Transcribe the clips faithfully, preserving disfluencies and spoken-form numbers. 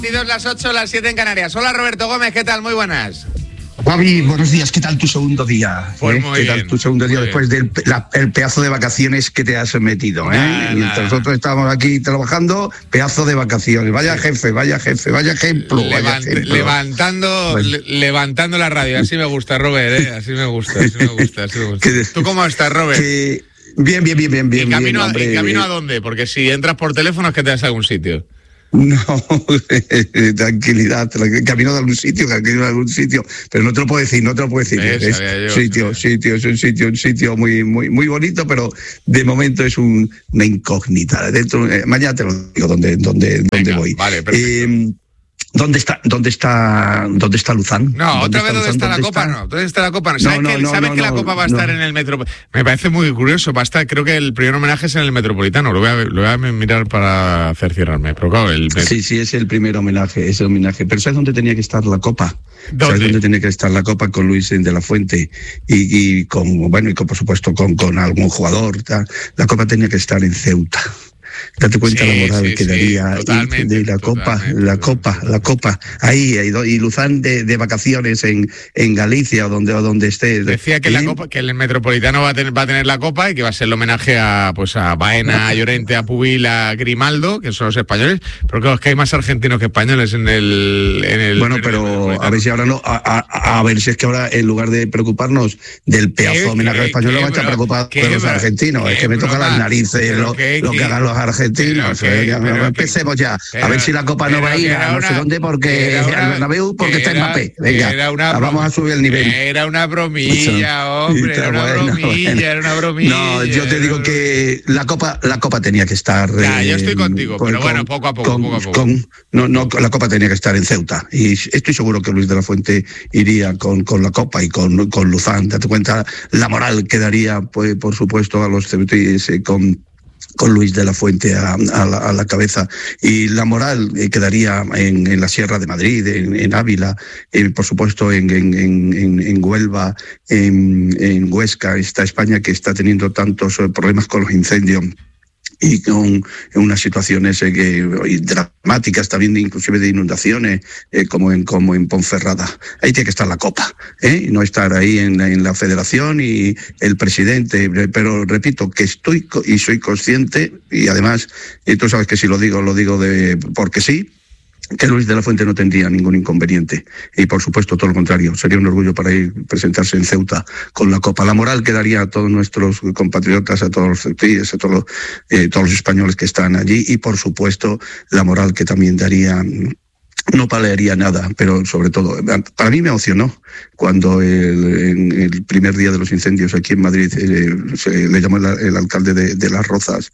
Las ocho, las siete en Canarias. Hola Roberto Gómez, ¿qué tal? Muy buenas. Javi, buenos días. ¿Qué tal tu segundo día? Pues ¿Eh? muy ¿Qué bien, tal tu segundo día después del la, el pedazo de vacaciones que te has metido? ¿eh? Nada, Mientras nada. nosotros estamos aquí trabajando, pedazo de vacaciones. Vaya jefe, vaya jefe, vaya ejemplo. Vaya Levant, ejemplo. Levantando, Bueno. le, levantando la radio. Así me gusta, Robert, ¿eh? Así me gusta, así me gusta, así me gusta. Que- ¿Tú cómo estás, Robert? Que, bien, bien, bien, bien, bien. ¿Y camino, bien, a, hombre. ¿Y camino a dónde? Porque si entras por teléfono es que te das a algún sitio. No, tranquilidad, tranquilidad, camino de algún sitio, camino de algún sitio, pero no te lo puedo decir, no te lo puedo decir. Eh, Es sabía yo, sitio, sabía. sitio, es un sitio, un sitio muy, muy, muy bonito, pero de momento es un, una incógnita. Dentro, eh, mañana te lo digo dónde, dónde, dónde Venga, voy. vale, perfecto. Eh, ¿Dónde está, dónde está, dónde está Luzán? No, otra vez, ¿dónde Luzán? está la ¿Dónde copa? está? No, ¿dónde está la copa? ¿Sabes, No, que, no, ¿sabes no, que la no, copa va a no. estar en el Metropolitano? Me parece muy curioso, va a estar, creo que el primer homenaje es en el Metropolitano, lo voy a, lo voy a mirar para hacer cerrarme, pero claro, el... Sí, sí, es el primer homenaje, es el homenaje. Pero ¿sabes dónde tenía que estar la copa? ¿Dónde? ¿Sabes dónde tenía que estar la copa? Con Luis de la Fuente y, y con, bueno, y con, por supuesto con, con algún jugador. Tal. La copa tenía que estar en Ceuta. Date cuenta Sí, la moral sí, que sí, daría totalmente, y de la copa, totalmente, la totalmente. copa, la copa. Ahí, ahí, y Luzán de, de vacaciones en, en Galicia o donde, o donde esté. Decía que ¿Eh? la copa, que el Metropolitano va a tener va a tener la copa y que va a ser el homenaje a pues a Baena, a Llorente, a Pubil, a Grimaldo, que son los españoles, pero claro, es que hay más argentinos que españoles en el en el Bueno, en el pero Metropolitano. a ver si ahora no, a, a, a ver si es que ahora en lugar de preocuparnos del pedazo ¿Qué, de homenaje qué, español, qué, vamos a estar bro- preocupados qué, de los bro- argentinos. qué Es que me toca broma, las narices pero lo, qué, lo qué, que hagan los argentinos. pero qué, eh, ya, pero qué, empecemos ya. pero- a ver si la copa no pero va a que ir era a no una- sé dónde que porque era una- al Bernabéu porque que está era- Mbappé. que Venga, era una vamos broma- a subir el nivel. Era una bromilla, hombre, era una Bueno, bromilla, bueno. era una bromilla. No, yo te digo que la copa, la copa tenía que estar. Ya, yo eh, estoy contigo, con- pero bueno, con- poco a poco, con- poco a poco. con- no, no, la copa tenía que estar en Ceuta. Y estoy seguro que Luis de la Fuente iría con, con la copa y con, con Luzán. Date cuenta la moral que daría, pues, por supuesto, a los ceutíes eh, con. con Luis de la Fuente a, a, la, a la cabeza, y la moral eh, quedaría en, en la Sierra de Madrid, en, en Ávila, eh, por supuesto en, en, en, en Huelva, en, en Huesca, esta España que está teniendo tantos eh, problemas con los incendios y con unas situaciones eh, que, y dramáticas también, inclusive de inundaciones, eh, como en como en Ponferrada. Ahí tiene que estar la copa, ¿eh? Y no estar ahí en, en la federación y el presidente. Pero repito que estoy co- y soy consciente, y además, y tú sabes que si lo digo, lo digo de porque sí, que Luis de la Fuente no tendría ningún inconveniente. Y por supuesto, todo lo contrario, sería un orgullo para ir presentarse en Ceuta con la copa. La moral que daría a todos nuestros compatriotas, a todos los ceutíes, a todos los, eh, todos los españoles que están allí, y por supuesto, la moral que también daría. No palearía nada, pero sobre todo, para mí me emocionó cuando el, en el primer día de los incendios aquí en Madrid eh, se le llamó el, el alcalde de, de Las Rozas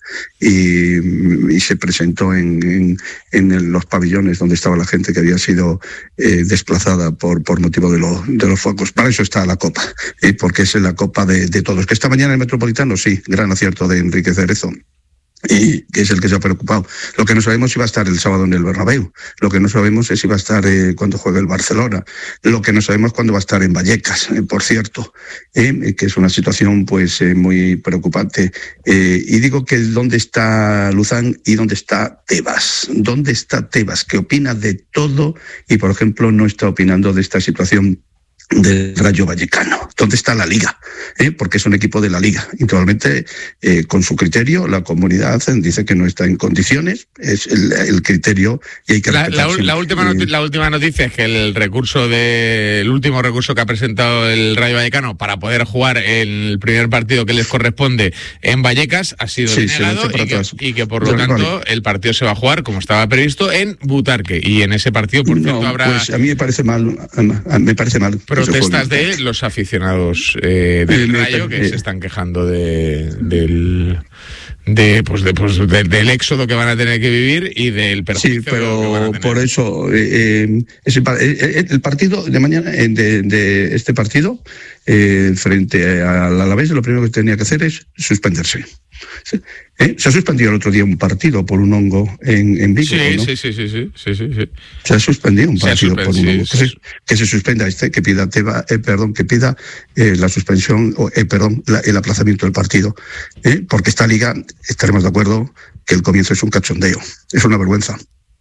y, y se presentó en, en, en los pabellones donde estaba la gente que había sido eh, desplazada por, por motivo de, lo, de los focos. Para eso está la copa, eh, porque es la copa de, de todos. Que esta mañana en el Metropolitano, sí, gran acierto de Enrique Cerezo, y que es el que se ha preocupado. Lo que no sabemos es si va a estar el sábado en el Bernabéu. Lo que no sabemos es si va a estar eh, cuando juegue el Barcelona. Lo que no sabemos es cuándo va a estar en Vallecas, eh, por cierto, eh, que es una situación pues eh, muy preocupante. Eh, y digo que dónde está Luzán y dónde está Tebas. ¿Dónde está Tebas? Que opina de todo y, por ejemplo, no está opinando de esta situación del Rayo Vallecano. ¿Dónde está la Liga? ¿Eh? Porque es un equipo de la Liga. Actualmente, eh, con su criterio, la comunidad dice que no está en condiciones. Es el, el criterio y hay que La, respetar. la, la, última noti- la última noticia es que el recurso de el último recurso que ha presentado el Rayo Vallecano para poder jugar el primer partido que les corresponde en Vallecas ha sido Sí, denegado se lo echa para y, que, atrás. y que por lo Vale. tanto el partido se va a jugar como estaba previsto en Butarque, y en ese partido por cierto No, habrá pues a mí me parece mal. a- Me parece mal. que se protestas juegue. de los aficionados eh, del Eh, Rayo que eh, se están quejando de del de pues de pues de- del éxodo que van a tener que vivir y del perjuicio Sí, que van a pero tener. por eso eh, eh, ese, pa- eh, eh, el partido de mañana, eh, de, de este partido, eh, frente al Alavés, lo primero que tenía que hacer es suspenderse. ¿Eh? Se ha suspendido el otro día un partido por un hongo en, en Vigo, Sí, ¿no? sí, sí, sí, sí, sí, sí, sí. Se ha suspendido un Se ha partido suspen- por un sí, hongo. sí. Que, se, que se suspenda este, que pida Teba, eh, perdón, que pida eh, la suspensión, o, eh, perdón, la, el aplazamiento del partido. ¿eh? Porque esta liga, estaremos de acuerdo, que el comienzo es un cachondeo, es una vergüenza.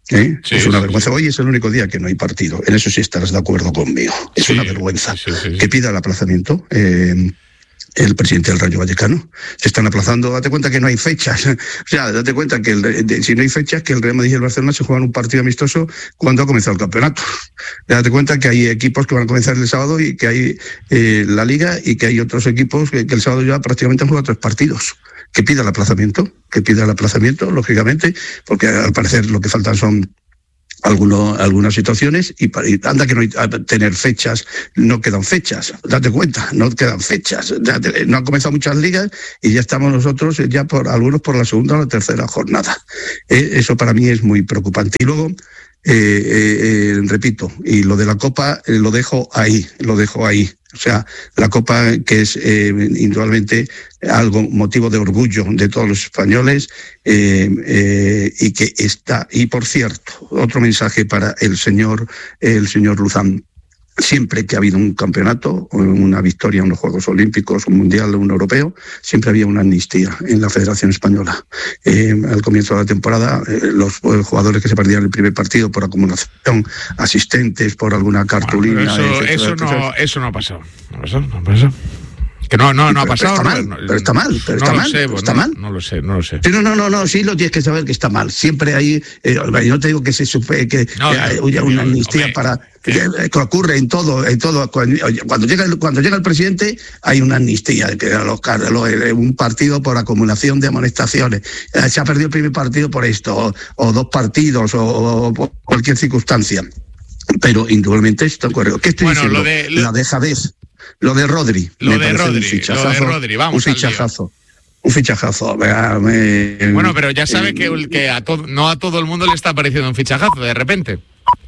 ¿Eh? Sí, es una sí, vergüenza. sí. Hoy es el único día que no hay partido. En eso sí estarás de acuerdo conmigo. Es Sí, una vergüenza. sí, sí, sí. Que pida el aplazamiento. Eh, el presidente del Rayo Vallecano. Se están aplazando, date cuenta que no hay fechas. O sea, date cuenta que el, de, si no hay fechas, que el Real Madrid y el Barcelona se juegan un partido amistoso cuando ha comenzado el campeonato. Date cuenta que hay equipos que van a comenzar el sábado y que hay eh, la Liga y que hay otros equipos que, que el sábado ya prácticamente han jugado tres partidos. Que pida el aplazamiento, que pida el aplazamiento, lógicamente, porque al parecer lo que faltan son Alguno, algunas situaciones y, y anda que no hay a tener fechas, no quedan fechas, date cuenta, no quedan fechas, date, no han comenzado muchas ligas y ya estamos nosotros ya por algunos por la segunda o la tercera jornada. Eh, eso para mí es muy preocupante. Y luego, eh, eh, eh, repito, y lo de la Copa eh, lo dejo ahí, lo dejo ahí. O sea, la Copa que es eh, indudablemente algo motivo de orgullo de todos los españoles eh, eh, y que está. Y por cierto, otro mensaje para el señor el señor Luzán. Siempre que ha habido un campeonato, una victoria en los Juegos Olímpicos, un mundial, un europeo, siempre había una amnistía en la Federación Española. Eh, al comienzo de la temporada, eh, los jugadores que se perdían el primer partido por acumulación, asistentes por alguna cartulina. Bueno, eso, etcétera, eso, no, eso no ha pasado. No ha pasado, no ha pasado. Que no, no, no ha pasado. Pero está mal, pero está mal, pero está mal. Está mal. No lo sé, no lo sé. No, no, no, no, sí lo tienes que saber que está mal. Siempre hay, eh, yo no te digo que se supe, que no, eh, hay una, una amnistía hombre, para que, que ocurre en todo, en todo. Cuando llega el, cuando llega el presidente hay una amnistía, que los, los, un partido por acumulación de amonestaciones. Se ha perdido el primer partido por esto, o, o dos partidos, o, o por cualquier circunstancia. Pero indudablemente esto ocurre. ¿Qué estoy bueno, diciendo? Lo de, lo... La dejadez. Lo de Rodri, lo me de Rodri, un fichajazo, lo de Rodri, vamos un fichajazo, un fichajazo. Me, me, bueno, pero ya sabe eh, que, que a todo, no a todo el mundo le está pareciendo un fichajazo de repente.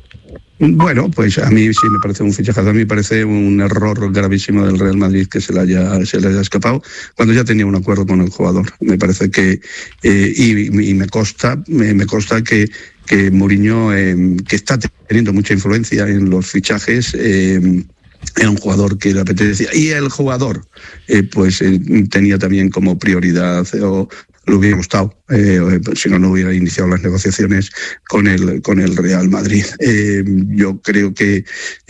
Bueno, pues a mí sí me parece un fichajazo, a mí me parece un error gravísimo del Real Madrid que se le haya, se le haya escapado cuando ya tenía un acuerdo con el jugador. Me parece que, eh, y, y me consta, me, me consta que, que Mourinho, eh, que está teniendo mucha influencia en los fichajes, eh, era un jugador que le apetecía. Y el jugador, eh, pues eh, tenía también como prioridad, eh, o le hubiera gustado, eh, si no, no hubiera iniciado las negociaciones con el, con el Real Madrid. Eh, yo creo que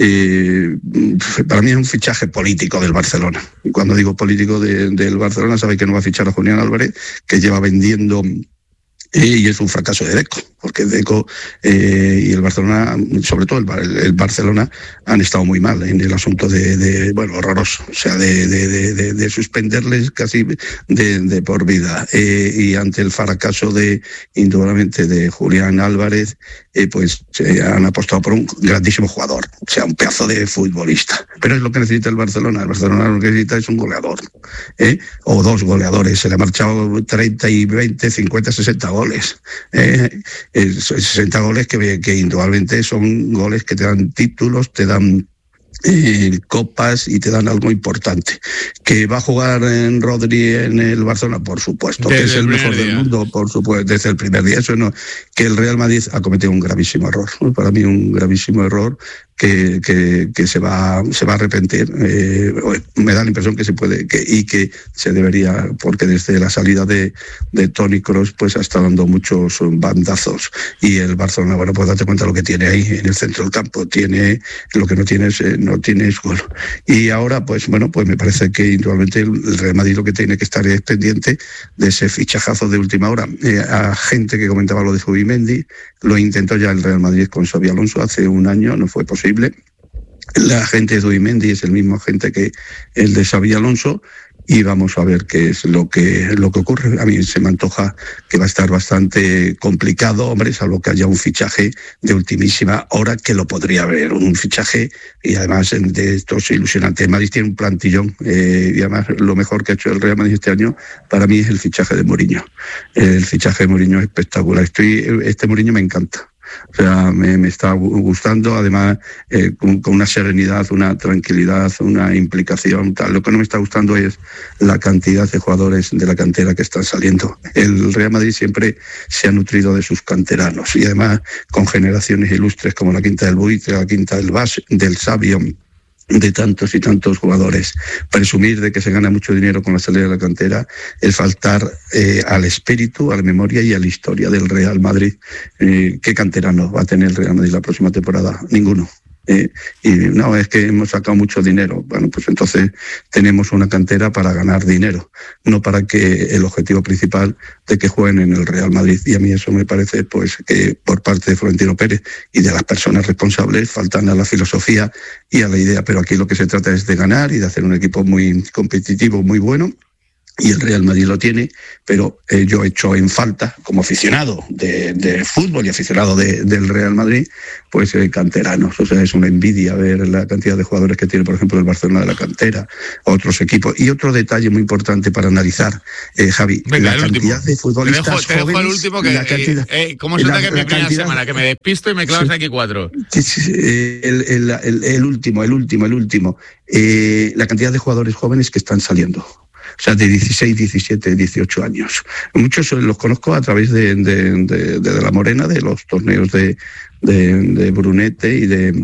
eh, para mí es un fichaje político del Barcelona. Y cuando digo político de, del Barcelona, sabe que no va a fichar a Julián Álvarez, que lleva vendiendo... Eh, y es un fracaso de Deco, porque Deco eh, y el Barcelona, sobre todo el, el Barcelona, han estado muy mal en el asunto de, de bueno, horroroso, o sea, de, de, de, de suspenderles casi de, de por vida. Eh, y ante el fracaso de, indudablemente, de Julián Álvarez, eh, pues eh, han apostado por un grandísimo jugador, o sea, un pedazo de futbolista. Pero es lo que necesita el Barcelona. El Barcelona lo que necesita es un goleador, ¿eh? O dos goleadores. Se le ha marchado treinta y veinte, cincuenta, sesenta goles. Eh, sesenta goles que, que indudablemente son goles que te dan títulos, te dan Eh, copas y te dan algo importante. ¿Que va a jugar en Rodri en el Barcelona? Por supuesto. Desde que es el, el mejor día. del mundo, por supuesto, desde el primer día. Eso no. Que el Real Madrid ha cometido un gravísimo error. Para mí un gravísimo error que, que, que se va se va a arrepentir. Eh, me da la impresión que se puede que, y que se debería, porque desde la salida de, de Toni Kroos pues ha estado dando muchos bandazos. Y el Barcelona, bueno, pues date cuenta lo que tiene ahí en el centro del campo. Tiene lo que no tienes, eh, no tienes gol. Y ahora, pues bueno, pues me parece que indudablemente el Real Madrid lo que tiene que estar es pendiente de ese fichajazo de última hora. Eh, a gente que comentaba lo de Zubimendi, lo intentó ya el Real Madrid con Xabi Alonso hace un año, no fue posible. La gente de Zubimendi es el mismo agente que el de Xabi Alonso. Y vamos a ver qué es lo que lo que ocurre. A mí se me antoja que va a estar bastante complicado, hombre, salvo que haya un fichaje de ultimísima hora, que lo podría haber, un fichaje, y además de estos ilusionantes. Madrid tiene un plantillón, eh, y además lo mejor que ha hecho el Real Madrid este año, para mí es el fichaje de Mourinho. El fichaje de Mourinho es espectacular. Estoy, este Mourinho me encanta. O sea, me, me está gustando, además eh, con, con una serenidad, una tranquilidad, una implicación, tal. Lo que no me está gustando es la cantidad de jugadores de la cantera que están saliendo. El Real Madrid siempre se ha nutrido de sus canteranos y además con generaciones ilustres como la Quinta del Buitre, la Quinta del Bas, del Sabio, de tantos y tantos jugadores. Presumir de que se gana mucho dinero con la salida de la cantera es faltar eh, al espíritu, a la memoria y a la historia del Real Madrid. Eh, ¿Qué canterano va a tener el Real Madrid la próxima temporada? Ninguno. Eh, y no, es que hemos sacado mucho dinero. Bueno, pues entonces tenemos una cantera para ganar dinero, no para que el objetivo principal de que jueguen en el Real Madrid. Y a mí eso me parece pues que por parte de Florentino Pérez y de las personas responsables faltan a la filosofía y a la idea. Pero aquí lo que se trata es de ganar y de hacer un equipo muy competitivo, muy bueno. Y el Real Madrid lo tiene, pero eh, yo echo en falta, como aficionado de, de fútbol y aficionado de, del Real Madrid, pues eh, canteranos. O sea, es una envidia ver la cantidad de jugadores que tiene, por ejemplo, el Barcelona de la cantera, otros equipos. Y otro detalle muy importante para analizar, eh, Javi, Venga, la cantidad último. de futbolistas te dejo, te dejo jóvenes... el último, que, la cantidad, eh, eh, ¿cómo se nota que mi primera cantidad, semana? Que me despisto y me clavas sí, aquí cuatro. Sí, sí, el, el, el, el último, el último, el último. Eh, la cantidad de jugadores jóvenes que están saliendo. O sea, de dieciséis, diecisiete, dieciocho años. Muchos los conozco a través de, de, de, de La Morena, de los torneos de, de, de Brunete y de,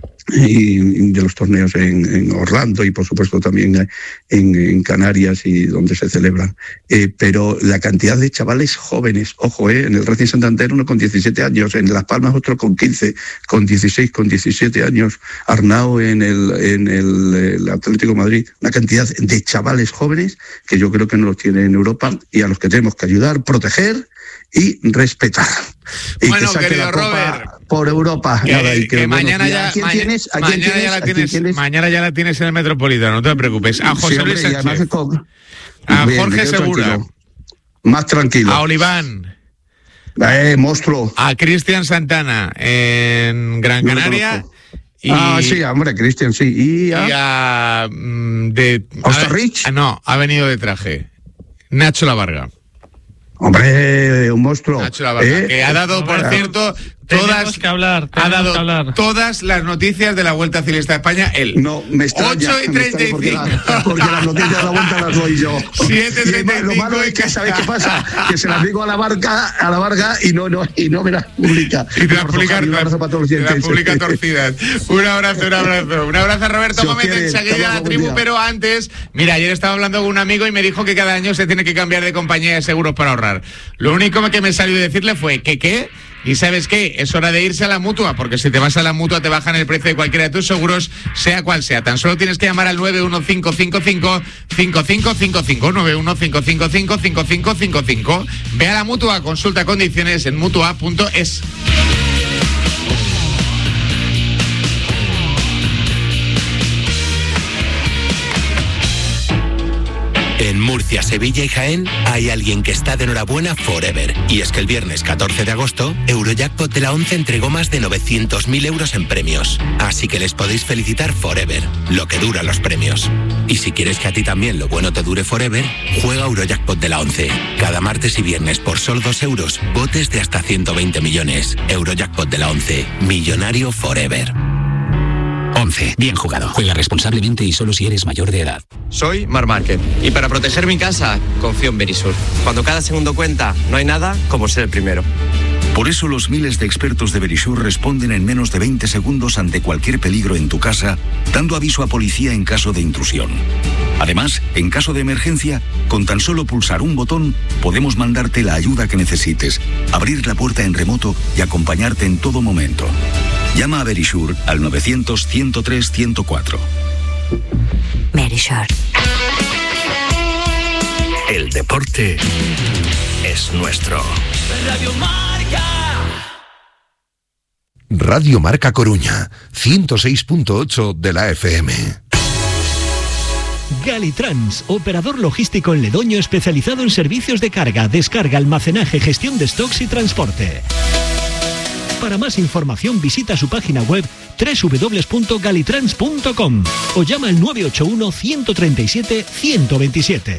y de los torneos en, en Orlando y, por supuesto, también en, en Canarias y donde se celebran. Eh, pero la cantidad de chavales jóvenes, ojo, eh, en el Racing Santander uno con diecisiete años, en Las Palmas otro con quince, con dieciséis, con diecisiete años, Arnau en el, en el, el Atlético de Madrid, una cantidad de chavales jóvenes que yo creo que no los tiene en Europa y a los que tenemos que ayudar, proteger y respetar. Y bueno, que saque querido la copa Robert, por Europa. Que, Nada, y que, que bueno, mañana, ya, ¿a quién tienes? ¿A mañana, quién tienes? ya la ¿A quién tienes, tienes? mañana ya la tienes en el Metropolitano, no te preocupes. A José Sí, Luis hombre, Sánchez, con... a Bien, Jorge Segura, tranquilo. Más tranquilo. a Oliván, Eh, monstruo. a Cristian Santana en Gran No lo Canaria. conozco. Y, ah, sí, hombre, Cristian, sí. Y a, y a mm, de Osterrich. a- no, ha venido de traje. Nacho Lavarga. Hombre, un monstruo. Nacho Lavarga, ¿Eh? que ha dado, por Bueno, cierto, tenemos todas que hablar, ha tenemos dado que hablar. todas las noticias de la Vuelta Ciclista de España él. No, me extraña. ocho y me treinta y extraña porque, cinco. la- porque las noticias de la vuelta las doy yo. siete Y treinta y además, lo malo cinco es y que, ¿sabes qué pasa? Que se las digo a la barca, a la Varga y no, no, y no me las publica. Y te las Por publica, favor, un abrazo para todos los te las oyentes. publica torcidas. Un abrazo, un abrazo. Un abrazo, Roberto Si os Gómez. quiere, Enseguida hasta la luego, tribu, buen día. pero antes, mira, ayer estaba hablando con un amigo y me dijo que cada año se tiene que cambiar de compañía de seguros para ahorrar. Lo único que me salió decirle fue que qué. Y ¿sabes qué? Es hora de irse a la Mutua, porque si te vas a la Mutua te bajan el precio de cualquiera de tus seguros, sea cual sea. Tan solo tienes que llamar al nueve uno cinco cinco cinco cinco cinco cinco cinco, nueve uno cinco cinco cinco cinco cinco cinco cinco. Ve a la Mutua, consulta condiciones en mutua punto es. En Murcia, Sevilla y Jaén hay alguien que está de enhorabuena forever. Y es que el viernes catorce de agosto, Eurojackpot de la once entregó más de novecientos mil euros en premios. Así que les podéis felicitar forever, lo que dura los premios. Y si quieres que a ti también lo bueno te dure forever, juega Eurojackpot de la once. Cada martes y viernes por solo dos euros, botes de hasta ciento veinte millones. Eurojackpot de la once, millonario forever. once. Bien jugado. Juega responsablemente y solo si eres mayor de edad. Soy Mar Márquez y para proteger mi casa confío en Verisur. Cuando cada segundo cuenta, no hay nada como ser el primero. Por eso los miles de expertos de Verisur responden en menos de veinte segundos ante cualquier peligro en tu casa, dando aviso a policía en caso de intrusión. Además, en caso de emergencia, con tan solo pulsar un botón, podemos mandarte la ayuda que necesites, abrir la puerta en remoto y acompañarte en todo momento. Llama a Verisur al novecientos, ciento tres, ciento cuatro. Verisur. El deporte es nuestro. Radio Marca. Radio Marca Coruña, ciento seis punto ocho de la F M. Galitrans, operador logístico en Ledoño especializado en servicios de carga, descarga, almacenaje, gestión de stocks y transporte. Para más información visita su página web doble u doble u doble u punto galitrans punto com o llama al nueve ocho uno, uno tres siete, uno dos siete.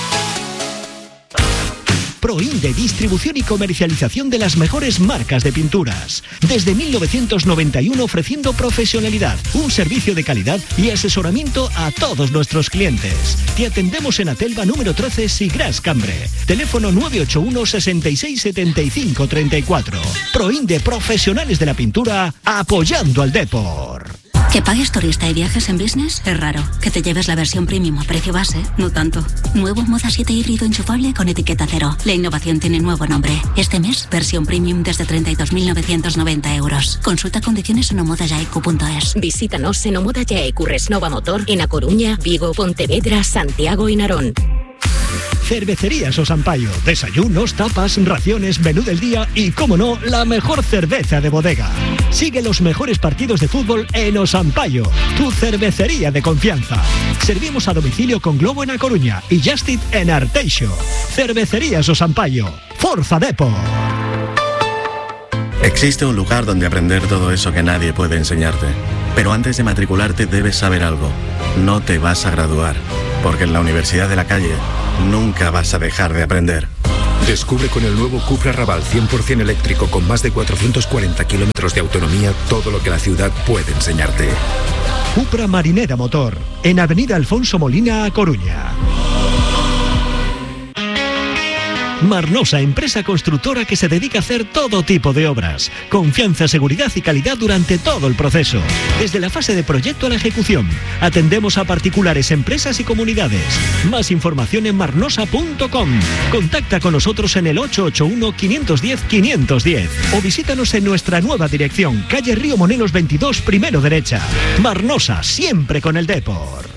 Proinde, distribución y comercialización de las mejores marcas de pinturas. Desde mil novecientos noventa y uno ofreciendo profesionalidad, un servicio de calidad y asesoramiento a todos nuestros clientes. Te atendemos en Atelva número trece, Sigras Cambre. Teléfono nueve ocho uno, sesenta y seis, setenta y cinco, treinta y cuatro. Proinde, profesionales de la pintura, apoyando al deporte. Que pagues turista y viajes en business es raro. Que te lleves la versión premium a precio base, no tanto. Nuevo Moda siete híbrido enchufable con etiqueta cero. La innovación tiene nuevo nombre. Este mes, versión premium desde treinta y dos mil novecientos noventa euros. Consulta condiciones en omodayaicu punto es. Visítanos en Omodayaicu Resnova Motor en A Coruña, Vigo, Pontevedra, Santiago y Narón. Cervecerías Osampaio. Desayunos, tapas, raciones, menú del día y, como no, la mejor cerveza de bodega. Sigue los mejores partidos de fútbol en Osampaio, tu cervecería de confianza. Servimos a domicilio con Globo en A Coruña y Justit en Arteixo. Cervecerías Osampaio. Forza Depor. Existe un lugar donde aprender todo eso que nadie puede enseñarte. Pero antes de matricularte debes saber algo. No te vas a graduar, porque en la Universidad de la Calle nunca vas a dejar de aprender. Descubre con el nuevo Cupra Raval cien por ciento eléctrico con más de cuatrocientos cuarenta kilómetros de autonomía todo lo que la ciudad puede enseñarte. Cupra Marinera Motor, en Avenida Alfonso Molina, A Coruña. Marnosa, empresa constructora que se dedica a hacer todo tipo de obras. Confianza, seguridad y calidad durante todo el proceso. Desde la fase de proyecto a la ejecución. Atendemos a particulares, empresas y comunidades. Más información en marnosa punto com. Contacta con nosotros en el ocho ocho uno, cinco uno cero, cinco uno cero o visítanos en nuestra nueva dirección, calle Río Monelos veintidós, primero derecha. Marnosa, siempre con el Depor.